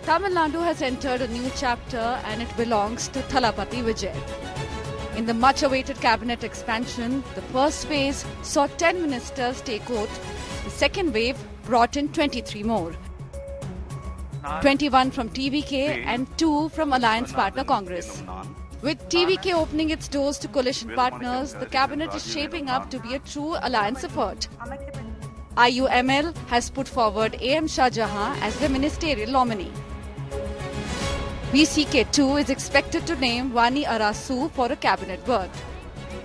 Tamil Nadu has entered a new chapter and it belongs to Thalapathy Vijay. In the much-awaited cabinet expansion, the first phase saw 10 ministers take oath. The second wave brought in 23 more. 21 from TVK and 2 from Alliance Partner Congress. With TVK opening its doors to coalition partners, the cabinet is shaping up to be a true alliance effort. IUML has put forward AM Shah Jahan as the ministerial nominee. VCK too is expected to name Vani Arasu for a cabinet berth.